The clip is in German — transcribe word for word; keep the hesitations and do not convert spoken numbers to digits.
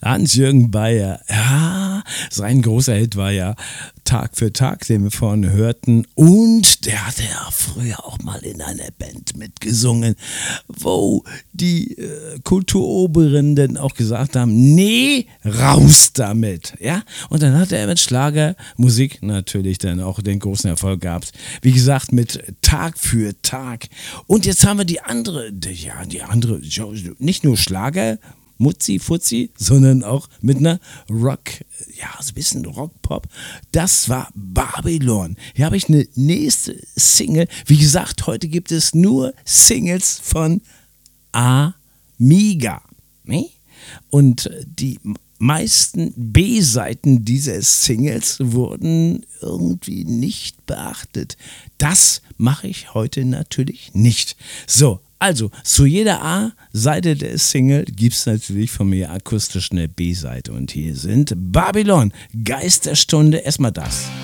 Hans-Jürgen Beyer, ja, sein großer Hit war ja Tag für Tag, den wir vorhin hörten. Und der hatte ja früher auch mal in einer Band mitgesungen, wo die äh, Kulturoberen auch gesagt haben, nee, raus damit. Ja? Und dann hat er mit Schlagermusik natürlich dann auch den großen Erfolg gehabt. Wie gesagt, mit Tag für Tag. Und jetzt haben wir die andere, die, ja, die andere, nicht nur Schlager, Mutzi, Fuzzi, sondern auch mit einer Rock, ja, so ein bisschen Rock-Pop. Das war Babylon. Hier habe ich eine nächste Single. Wie gesagt, heute gibt es nur Singles von Amiga. Ne? Und die meisten B-Seiten dieser Singles wurden irgendwie nicht beachtet. Das mache ich heute natürlich nicht. So, also, zu jeder A-Seite der Single gibt es natürlich von mir akustisch eine B-Seite. Und hier sind Babylon, Geisterstunde, erstmal das.